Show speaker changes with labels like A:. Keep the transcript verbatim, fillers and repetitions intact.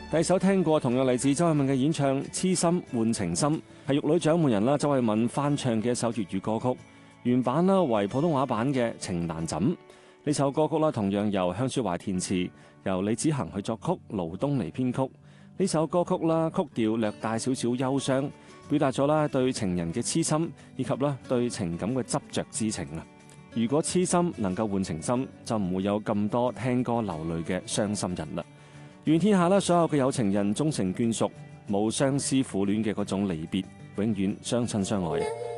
A: 第一首聽過同樣嚟自周慧敏嘅演唱《痴心換情深》，係玉女掌門人啦周慧敏翻唱嘅一首粵語歌曲，原版啦為普通話版嘅《情難枕》。呢首歌曲啦同樣由向雪懷填詞，由李子恒去作曲，盧東尼編曲。呢首歌曲啦曲調略帶少少憂傷，表達咗啦對情人嘅痴心以及啦對情感嘅執着之情啊！如果痴心能夠換情深，就唔會有咁多聽歌流淚嘅傷心人啦。願天下啦所有嘅有情人終成眷屬，冇相思苦戀嘅嗰種離別，永遠相親相愛。